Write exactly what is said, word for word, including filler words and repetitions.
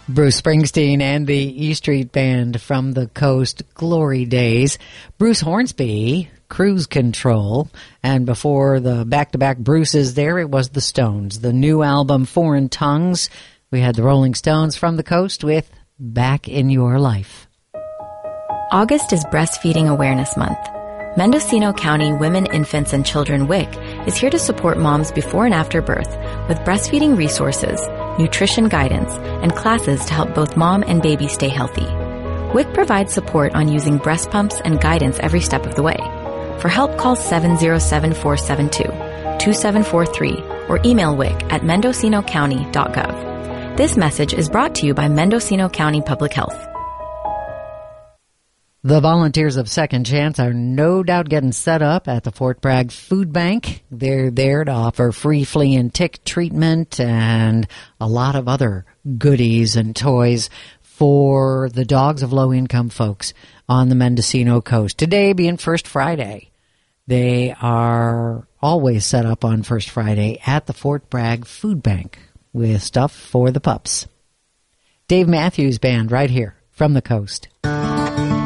Bruce Springsteen and the E Street Band from the Coast, Glory Days. Bruce Hornsby, Cruise Control. And before the back-to-back Bruces there, it was the Stones. The new album, Foreign Tongues. We had the Rolling Stones from the Coast with Back in Your Life. August is Breastfeeding Awareness Month. Mendocino County Women, Infants, and Children W I C is here to support moms before and after birth with breastfeeding resources, nutrition guidance, and classes to help both mom and baby stay healthy. W I C provides support on using breast pumps and guidance every step of the way. For help, call seven zero seven, four seven two, two seven four three or email W I C at mendocino county dot gov. This message is brought to you by Mendocino County Public Health. The volunteers of Second Chance are no doubt getting set up at the Fort Bragg Food Bank. They're there to offer free flea and tick treatment and a lot of other goodies and toys for the dogs of low-income folks on the Mendocino coast. Today being First Friday, they are always set up on First Friday at the Fort Bragg Food Bank with stuff for the pups. Dave Matthews Band right here from the coast.